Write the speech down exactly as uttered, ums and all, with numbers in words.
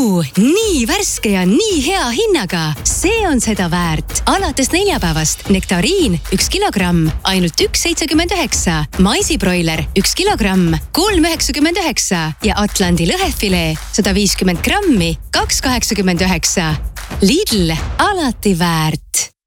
uh, nii värske ja nii hea hinnaga. See on seda väärt. Alates neljapäevast nektariin üks kilogramm, ainult üks seitsekümmend üheksa. Maisibroiler üks kilogramm, kolm üheksakümmend üheksa ja Atlandi lõhefilee sada viiskümmend grammi, kaks kaheksakümmend üheksa. Lidl, alati väärt.